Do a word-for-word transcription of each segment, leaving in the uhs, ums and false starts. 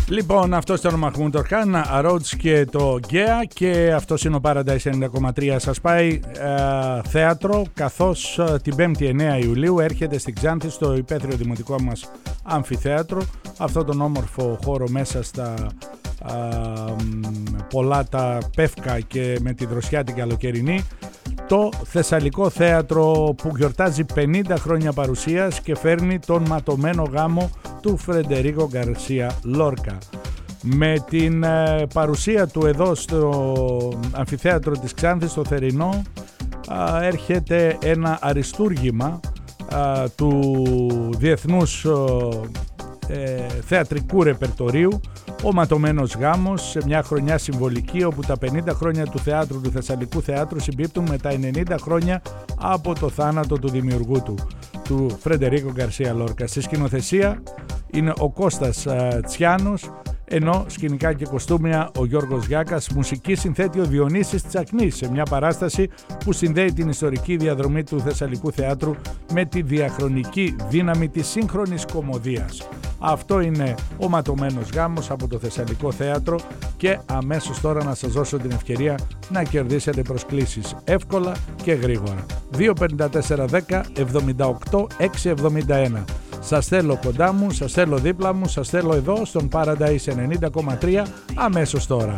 Λοιπόν, αυτό ήταν ο Μαχμούντ Ορχάν, Αρότς και το Γκέα, και αυτό είναι ο Paradise ενενήντα κόμμα τρία. Σας πάει ε, θέατρο, καθώς ε, την πέμπτη εννέα Ιουλίου έρχεται στην Ξάνθη, στο υπαίθριο δημοτικό μας αμφιθέατρο, αυτό τον όμορφο χώρο μέσα στα ε, πολλά τα πεύκα και με τη δροσιά την καλοκαιρινή, το Θεσσαλικό Θέατρο που γιορτάζει πενήντα χρόνια παρουσίας και φέρνει τον ματωμένο γάμο του Φρεντερίκο Γκαρσία Λόρκα. Με την ε, παρουσία του εδώ στο αμφιθέατρο της Ξάνθης, στο Θερινό, α, έρχεται ένα αριστούργημα α, του διεθνούς ε, θεατρικού ρεπερτορίου, ο ματωμένος γάμος, σε μια χρονιά συμβολική όπου τα πενήντα χρόνια του θεάτρου, του Θεσσαλικού Θεάτρου, συμπίπτουν με τα ενενήντα χρόνια από το θάνατο του δημιουργού του, του Φρεντερίκο Γκαρσία Λόρκα. Στη σκηνοθεσία είναι ο Κώστας α, Τσιάνος, ενώ σκηνικά και κοστούμια ο Γιώργος Γιάκας, μουσική συνθέτει ο Διονύσης Τσακνής, σε μια παράσταση που συνδέει την ιστορική διαδρομή του Θεσσαλικού Θεάτρου με τη διαχρονική δύναμη της σύγχρονης κωμωδίας. Αυτό είναι ο ματωμένος γάμος από το Θεσσαλικό Θέατρο, και αμέσως τώρα να σας δώσω την ευκαιρία να κερδίσετε προσκλήσεις εύκολα και γρήγορα. δύο πέντε τέσσερα δέκα εβδομήντα οκτώ εξακόσια εβδομήντα ένα. Σας θέλω κοντά μου, σας θέλω δίπλα μου, σας θέλω εδώ στον Paradise ενενήντα κόμμα τρία αμέσως τώρα.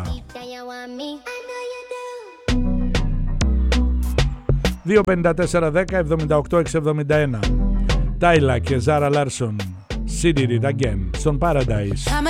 δύο πέντε τέσσερα δέκα εβδομήντα οκτώ εξακόσια εβδομήντα ένα. Τάιλα και Ζάρα Λάρσον, She Did It Again στον Paradise.